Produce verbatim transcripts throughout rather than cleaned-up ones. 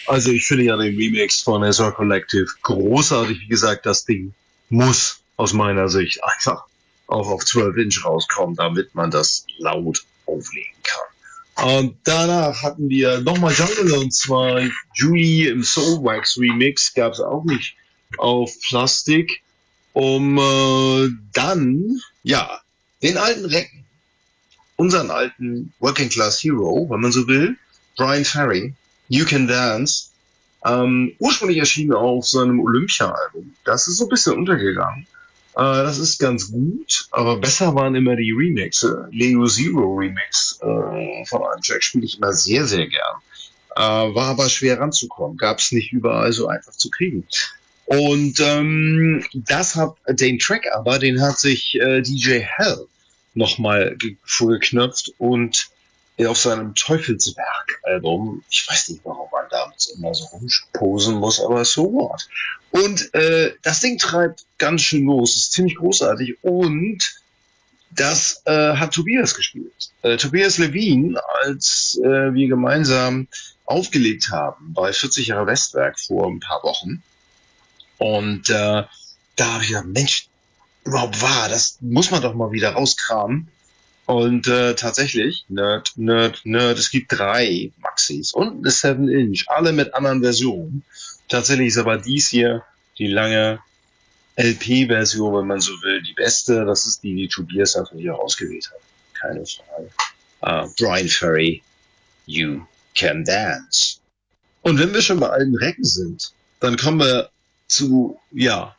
Also ich finde ja den Remix von Ezra Collective großartig. Wie gesagt, das Ding muss aus meiner Sicht einfach auch auf zwölf Inch rauskommen, damit man das laut auflegen kann. Und danach hatten wir nochmal Jungle, und zwar Julie im Soulwax Remix, gab es auch nicht auf Plastik. Um äh, dann, ja, den alten Recken, unseren alten Working Class Hero, wenn man so will, Brian Ferry, You Can Dance, ähm, ursprünglich erschienen auf seinem Olympia-Album. Das ist so ein bisschen untergegangen. Äh, das ist ganz gut, aber besser waren immer die Remixe. Leo Zero Remix äh, von einem Track spiele ich immer sehr, sehr gern. Äh, war aber schwer ranzukommen. Gab es nicht überall so einfach zu kriegen. Und ähm, das hat den Track aber, den hat sich äh, D J Hell nochmal ge- vorgeknöpft und auf seinem Teufelswerk-Album, ich weiß nicht, warum man damit immer so rumposen muss, aber so what. Und äh, das Ding treibt ganz schön los, ist ziemlich großartig, und das äh, hat Tobias gespielt. Äh, Tobias Levine, als äh, wir gemeinsam aufgelegt haben bei vierzig Jahre Westwerk vor ein paar Wochen. Und äh, da habe ich gedacht, Mensch, überhaupt wahr, das muss man doch mal wieder rauskramen. Und äh, tatsächlich, Nerd, Nerd, Nerd, es gibt drei Maxis und eine seven Inch, alle mit anderen Versionen. Tatsächlich ist aber dies hier die lange L P-Version, wenn man so will, die beste. Das ist die, die Tobias natürlich auch ausgewählt hat. Keine Frage. Uh, Brian Ferry, You Can Dance. Und wenn wir schon bei alten Recken sind, dann kommen wir zu, ja,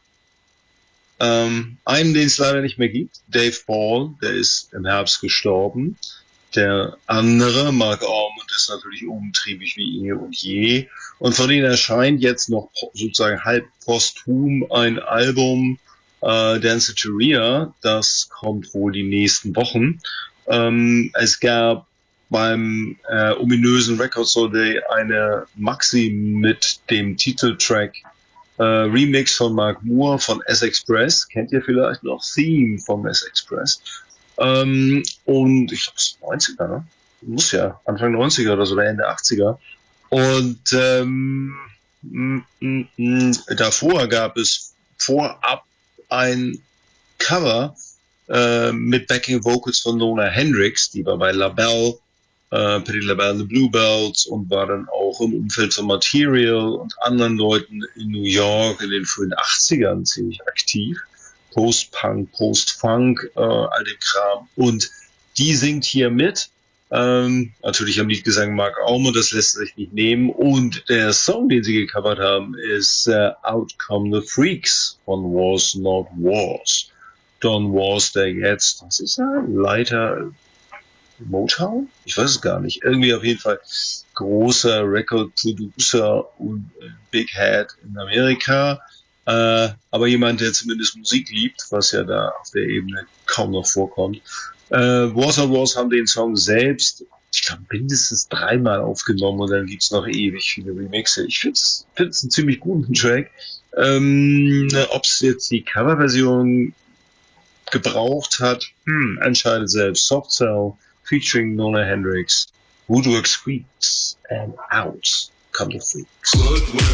ähm, einem, den es leider nicht mehr gibt, Dave Ball, der ist im Herbst gestorben. Der andere, Mark Ormond, ist natürlich umtriebig wie eh und je. Und von denen erscheint jetzt noch sozusagen halb posthum ein Album, äh, Danceteria. Das kommt wohl die nächsten Wochen. Ähm, es gab beim äh, ominösen Record Store Day eine Maxi mit dem Titeltrack Uh, Remix von Mark Moore von S-Express. Kennt ihr vielleicht noch? Theme von S-Express. Ähm, und ich glaube, es ist neunziger, ne? Muss ja Anfang neunziger oder so, oder Ende achtziger. Und ähm, m, m, m, davor gab es vorab ein Cover äh, mit Backing Vocals von Nona Hendrix, die war bei LaBelle, äh, Patti LaBelle The Bluebells, und war dann auch im Umfeld von Material und anderen Leuten in New York in den frühen achtzigern ziemlich aktiv. Post-Punk, Post-Funk, äh, all dem Kram. Und die singt hier mit. Ähm, natürlich am Liedgesang Mark Ormond, das lässt sich nicht nehmen. Und der Song, den sie gecovert haben, ist äh, Out Come the Freaks von Was Not Was. Don Was, der jetzt, was ist er, Leiter Motown? Ich weiß es gar nicht. Irgendwie auf jeden Fall großer Record-Producer und Big Head in Amerika. Äh, aber jemand, der zumindest Musik liebt, was ja da auf der Ebene kaum noch vorkommt. Äh, Was on Was haben den Song selbst, ich glaube, mindestens dreimal aufgenommen, und dann gibt's noch ewig viele Remixe. Ich finde es einen ziemlich guten Track. Ähm, Ob es jetzt die Coverversion gebraucht hat, hm, entscheidet selbst. Soft Cell featuring Nona Hendrix, Woodworks Freaks, and Out Come the Freaks.